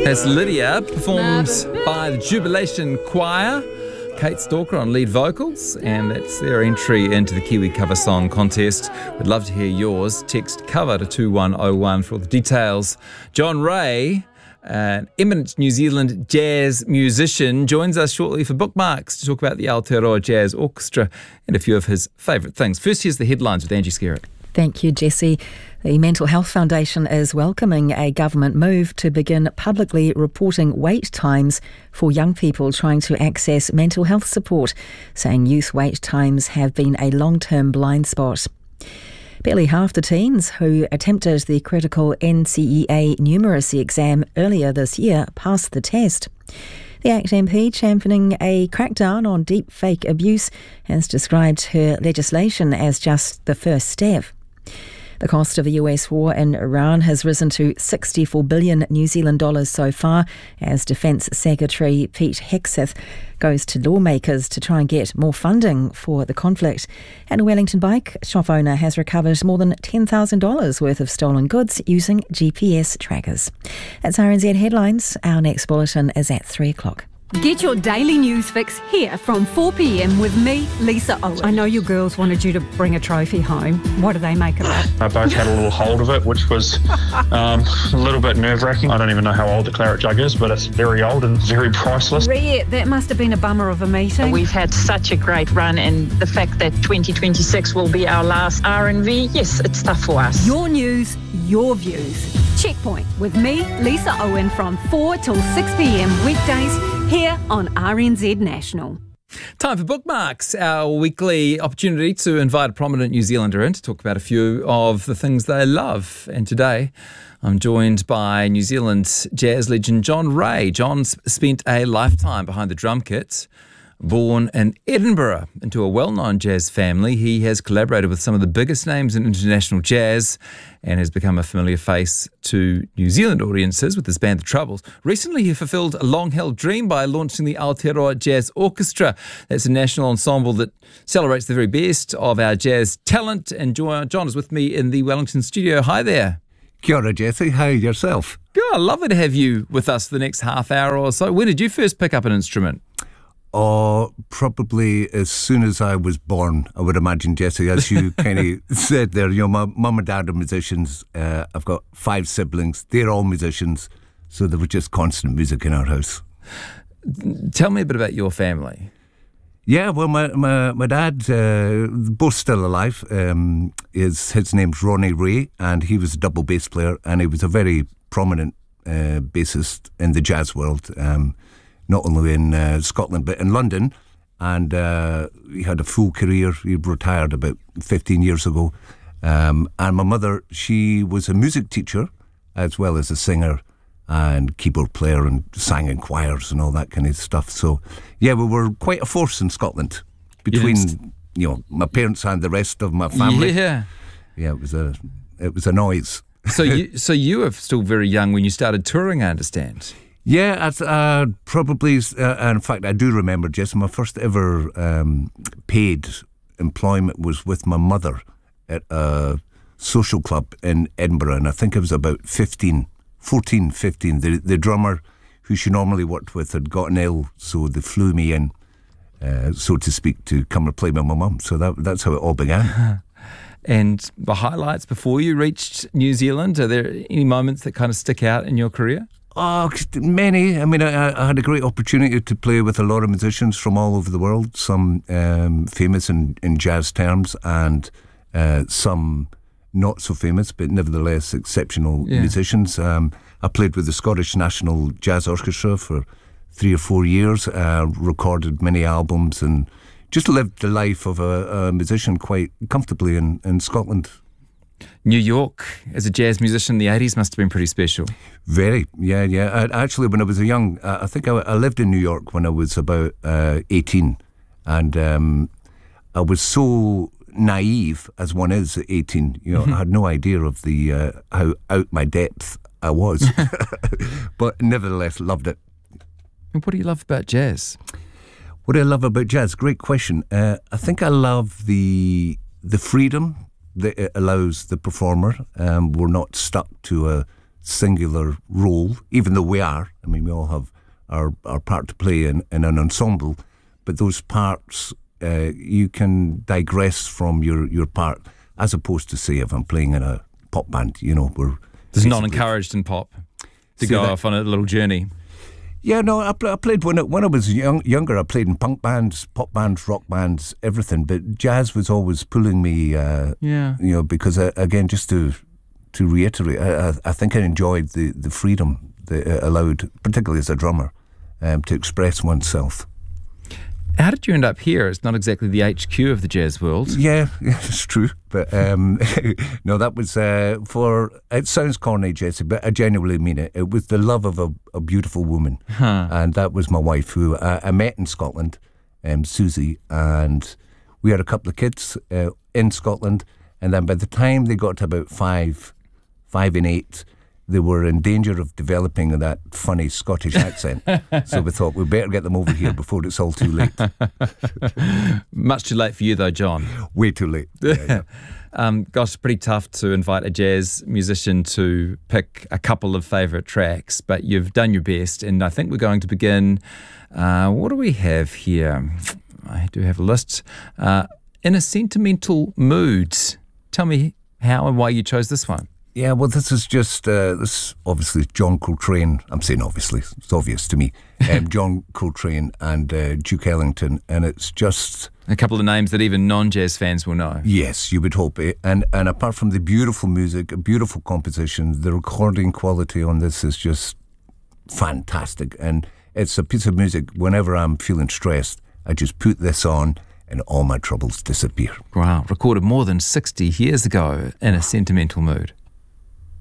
That's Lydia, performed by the Jubilation Choir. Kate Stalker on lead vocals, and that's their entry into the Kiwi Cover Song Contest. We'd love to hear yours. Text cover to 2101 for all the details. John Ray, an eminent New Zealand jazz musician, joins us shortly for Bookmarks to talk about the Aotearoa Jazz Orchestra and a few of his favourite things. First, here's the headlines with Angie Skerritt. Thank you, Jesse. The Mental Health Foundation is welcoming a government move to begin publicly reporting wait times for young people trying to access mental health support, saying youth wait times have been a long-term blind spot. Barely half the teens who attempted the critical NCEA numeracy exam earlier this year passed the test. The ACT MP, championing a crackdown on deepfake abuse, has described her legislation as just the first step. The cost of the US war in Iran has risen to 64 billion New Zealand dollars so far, as Defence Secretary Pete Hegseth goes to lawmakers to try and get more funding for the conflict. And a Wellington bike shop owner has recovered more than $10,000 worth of stolen goods using GPS trackers. That's RNZ Headlines. Our next bulletin is at 3 o'clock. Get your daily news fix here from 4 p.m. with me, Lisa Owen. I know your girls wanted you to bring a trophy home. What do they make of it? I both had a little hold of it, which was a little bit nerve-wracking. I don't even know how old the claret jug is, but it's very old and very priceless. Yeah, that must have been a bummer of a meeting. We've had such a great run, and the fact that 2026 will be our last R&V, yes, it's tough for us. Your news, your views. Checkpoint with me, Lisa Owen, from 4 till 6 p.m. weekdays here on RNZ National. Time for Bookmarks, our weekly opportunity to invite a prominent New Zealander in to talk about a few of the things they love. And today I'm joined by New Zealand jazz legend John Ray. John's spent a lifetime behind the drum kit. Born in Edinburgh into a well-known jazz family, he has collaborated with some of the biggest names in international jazz and has become a familiar face to New Zealand audiences with his band The Troubles. Recently, he fulfilled a long-held dream by launching the Aotearoa Jazz Orchestra. That's a national ensemble that celebrates the very best of our jazz talent. And John is with me in the Wellington studio. Hi there. Kia ora, Jesse. How are yourself? Good. Lovely to have you with us for the next half hour or so. When did you first pick up an instrument? Oh, probably as soon as I was born, I would imagine, Jesse, as you kind of said there. You know, my mum and dad are musicians. I've got 5 siblings. They're all musicians. So there was just constant music in our house. Tell me a bit about your family. Yeah, well, my dad, both still alive. His name's Ronnie Ray, and he was a double bass player, and he was a very prominent bassist in the jazz world. Not only in Scotland but in London, and he had a full career. He retired about 15 years ago. And my mother, she was a music teacher as well as a singer and keyboard player and sang in choirs and all that kind of stuff. So yeah, we were quite a force in Scotland between my parents and the rest of my family. Yeah, it was a noise. So you were still very young when you started touring, I understand. Yeah, probably, in fact, I do remember, Jess, my first ever paid employment was with my mother at a social club in Edinburgh, and I think I was about 15. The drummer who she normally worked with had gotten ill, so they flew me in, so to speak, to come and play with my mum. So that's how it all began. And the highlights before you reached New Zealand, are there any moments that kind of stick out in your career? Oh, many. I mean, I had a great opportunity to play with a lot of musicians from all over the world, some famous in jazz terms and some not so famous, but nevertheless exceptional musicians. I played with the Scottish National Jazz Orchestra for 3 or 4 years, recorded many albums and just lived the life of a musician quite comfortably in Scotland. New York, as a jazz musician in the 80s, must have been pretty special. Very, yeah. Actually, when I was young, I think I lived in New York when I was about 18. And I was so naive, as one is at 18. I had no idea of the how out my depth I was. But nevertheless, loved it. And what do you love about jazz? What do I love about jazz? Great question. I think I love the freedom that it allows the performer. We're not stuck to a singular role, even though we are. I mean, we all have our part to play in an ensemble, but those parts, you can digress from your part, as opposed to, say, if I'm playing in a pop band, It's not encouraged in pop to go off on a little journey. Yeah, no, I played when I was younger. I played in punk bands, pop bands, rock bands, everything. But jazz was always pulling me. Because again, just to reiterate, I think I enjoyed the freedom that it allowed, particularly as a drummer, to express oneself. How did you end up here? It's not exactly the HQ of the jazz world. Yeah, it's true. But no, that was it sounds corny, Jesse, but I genuinely mean it. It was the love of a beautiful woman. And that was my wife, who I met in Scotland, Susie, and we had a couple of kids in Scotland. And then by the time they got to about 5 and 8, they were in danger of developing that funny Scottish accent. So we thought we'd better get them over here before it's all too late. Much too late for you though, John. Way too late. Yeah. Gosh, it's pretty tough to invite a jazz musician to pick a couple of favourite tracks, but you've done your best, and I think we're going to begin. What do we have here? I do have a list. In a Sentimental Mood. Tell me how and why you chose this one. Yeah, well, this is just, this obviously John Coltrane. I'm saying obviously, it's obvious to me. John Coltrane and Duke Ellington, and it's just... A couple of names that even non-jazz fans will know. Yes, you would hope it. And apart from the beautiful music, a beautiful composition, the recording quality on this is just fantastic. And it's a piece of music, whenever I'm feeling stressed, I just put this on and all my troubles disappear. Wow, recorded more than 60 years ago, In a Sentimental Mood.